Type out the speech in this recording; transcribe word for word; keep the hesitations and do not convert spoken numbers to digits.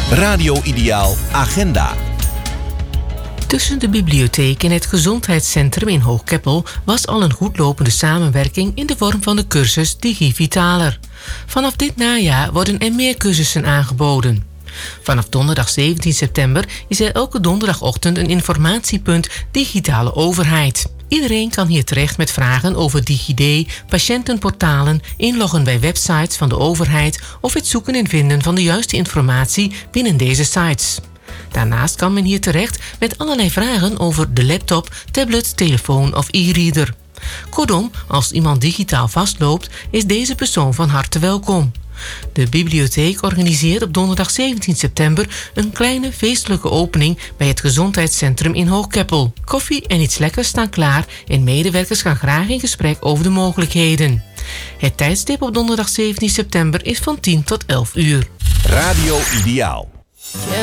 Radio Ideaal Agenda. Tussen de bibliotheek en het gezondheidscentrum in Hoogkeppel was al een goedlopende samenwerking in de vorm van de cursus Digivitaler. Vanaf dit najaar worden er meer cursussen aangeboden. Vanaf donderdag zeventien september is er elke donderdagochtend een informatiepunt digitale overheid. Iedereen kan hier terecht met vragen over DigiD, patiëntenportalen, inloggen bij websites van de overheid of het zoeken en vinden van de juiste informatie binnen deze sites. Daarnaast kan men hier terecht met allerlei vragen over de laptop, tablet, telefoon of e-reader. Kortom, als iemand digitaal vastloopt, is deze persoon van harte welkom. De bibliotheek organiseert op donderdag zeventien september een kleine feestelijke opening bij het gezondheidscentrum in Hoogkeppel. Koffie en iets lekkers staan klaar en medewerkers gaan graag in gesprek over de mogelijkheden. Het tijdstip op donderdag zeventien september is van tien tot elf uur. Radio Ideaal.